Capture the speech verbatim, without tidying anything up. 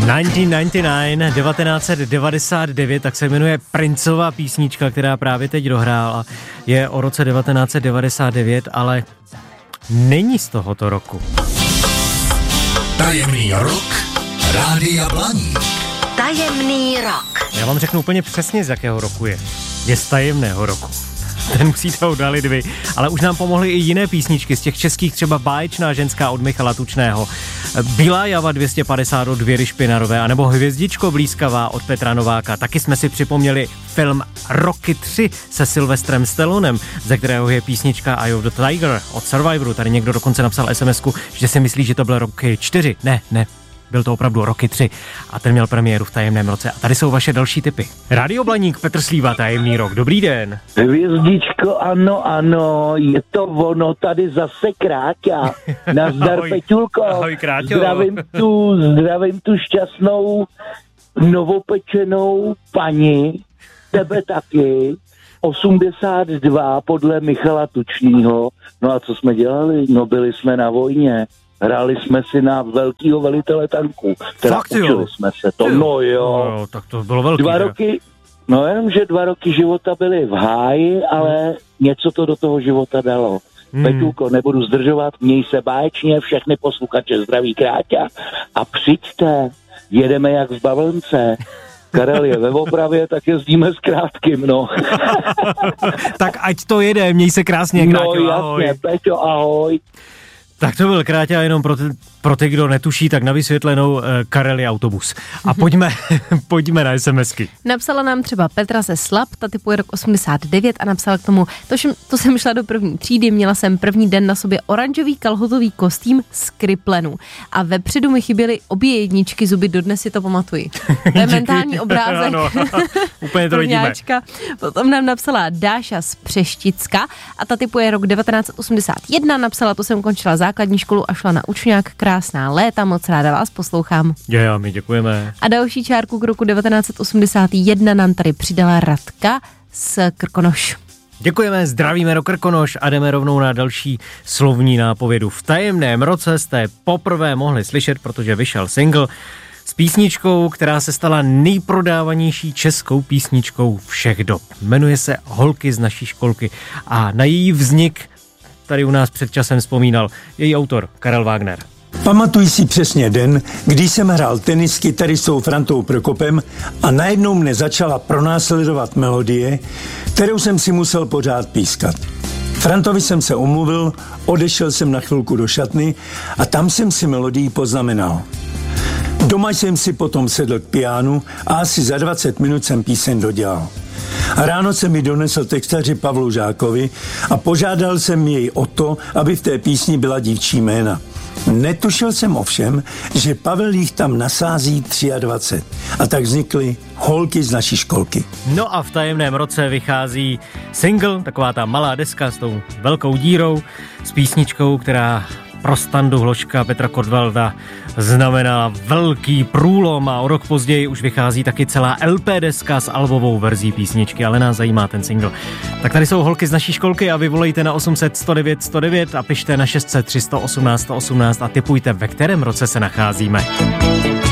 devatenáct set devadesát devět, tak se jmenuje Princova písnička, která právě teď dohrála. Je o roce devatenáct set devadesát devět, ale není z tohoto roku. Tajemný rok Rádia Blaník. Tajemný rok. Já vám řeknu úplně přesně, z jakého roku je. Je z tajemného roku. Ten musíte oddalit vy. Ale už nám pomohly i jiné písničky z těch českých, třeba Báječná ženská od Michala Tučného, Bílá java dvě stě padesát od Věry Špinarové, anebo Hvězdičko blízkavá od Petra Nováka. Taky jsme si připomněli film Rocky tři se Sylvestrem Stallonem, ze kterého je písnička Eye of the Tiger od Survivoru. Tady někdo dokonce napsal SMSku, že si myslí, že to byl Rocky čtyři. Ne, ne. Byl to opravdu Rocky tři a ten měl premiéru v tajemném roce. A tady jsou vaše další tipy. Rádio Blaník, Petr Slíva, Tajemný rok. Dobrý den. Hvězdičko, ano, ano, je to ono, tady zase Kráťa. Nazdar, Ahoj. Peťulko. Ahoj, Kráťo. Zdravím tu, zdravím tu šťastnou, novopečenou paní, tebe taky. osmdesát dva podle Michala Tučného. No a co jsme dělali? No byli jsme na vojně. Hráli jsme si na velkýho velitele tanků. Teda Fakt jo? učili jsme se to. Jo. No jo. No, tak to bylo velký. Dva ne? roky, no jenom, že dva roky života byly v háji, ale něco to do toho života dalo. Hmm. Petulko, nebudu zdržovat, měj se báječně, všechny posluchače zdraví Kráťa a přijďte, jedeme jak v bavlnce. Karel je ve opravě, tak jezdíme s Krátkým, no. Tak ať to jede, měj se krásně, Kráťo, no ahoj. jasně, Peťo, ahoj. Tak to byl Kráťa, jenom pro ty, pro ty, kdo netuší, tak na vysvětlenou eh, Karel je autobus. A pojďme, pojďme na SMSky. Napsala nám třeba Petra ze Slab, ta typuje rok osmdesát devět a napsala k tomu, to, šem, to jsem šla do první třídy, měla jsem první den na sobě oranžový kalhotový kostým z Kriplenu a vepředu mi chyběly obě jedničky zuby, dodnes si to pamatuji. To je mentální obrázek. Ano, úplně to vidíme. Potom nám napsala Dáša z Přešticka a ta typuje rok devatenáct set osmdesát jedna, napsala, to jsem končila základní školu a šla na učňák, krásná léta, moc ráda vás poslouchám. Jo, my děkujeme. A další čárku k roku devatenáct set osmdesát jedna nám tady přidala Radka z Krkonoš. Děkujeme, zdravíme do Krkonoš a jdeme rovnou na další slovní nápovědu. V tajemném roce jste poprvé mohli slyšet, protože vyšel single s písničkou, která se stala nejprodávanější českou písničkou všech dob. Jmenuje se Holky z naší školky a na její vznik tady u nás před časem vzpomínal její autor Karel Wagner. Pamatuji si přesně den, kdy jsem hrál tenis s kytaristou Frantou Prokopem a najednou mne začala pronásledovat melodie, kterou jsem si musel pořád pískat. Frantovi jsem se omluvil, odešel jsem na chvilku do šatny a tam jsem si melodii poznamenal. Doma jsem si potom sedl k pianu a asi za dvacet minut jsem píseň dodělal. A ráno jsem mi donesl textaři Pavlu Žákovi a požádal jsem jej o to, aby v té písni byla dívčí jména. Netušil jsem ovšem, že Pavel jich tam nasází dvacet tři a tak vznikly Holky z naší školky. No a v tajemném roce vychází single, taková ta malá deska s tou velkou dírou, s písničkou, která pro Standu Hloška Petra Kotwalda znamenala velký průlom a o rok později už vychází taky celá el pé deska s albovou verzí písničky, ale nás zajímá ten single. Tak tady jsou Holky z naší školky a vy volejte na osm set sto devět sto devět a pište na šest set tři sto osmnáct sto osmnáct a tipujte, ve kterém roce se nacházíme.